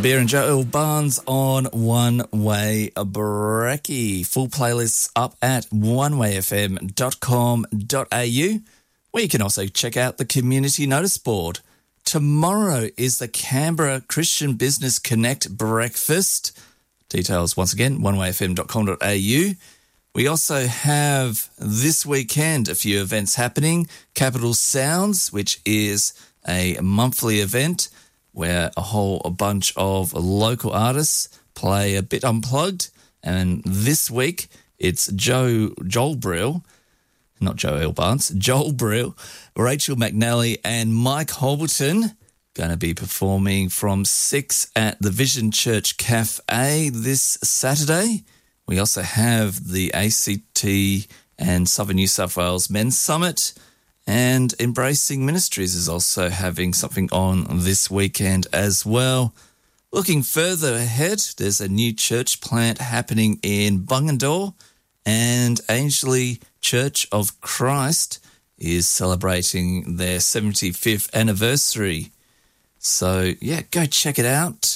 Beer and Joel Barnes on One Way Brekkie. Full playlists up at onewayfm.com.au, where you can also check out the community notice board. Tomorrow is the Canberra Christian Business Connect Breakfast. Details, once again, onewayfm.com.au. We also have this weekend a few events happening. Capital Sounds, which is a monthly event where a whole bunch of local artists play a bit unplugged. And this week, it's Joel Brill, not Joel Barnes, Joel Brill, Rachel McNally and Mike Holberton going to be performing from 6 at the Vision Church Cafe this Saturday. We also have the ACT and Southern New South Wales Men's Summit, and Embracing Ministries is also having something on this weekend as well. Looking further ahead, there's a new church plant happening in Bungendore, and Ainsley Church of Christ is celebrating their 75th anniversary. So, yeah, go check it out.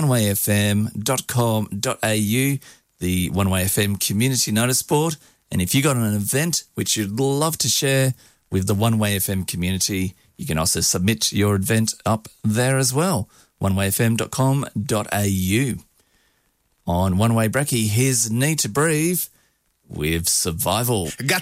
onewayfm.com.au, the One Way FM community notice board. And if you got an event which you'd love to share with the One Way FM community, you can also submit your event up there as well. onewayfm.com.au. On One Way Brekkie, here's Need to Breathe with Survival. Got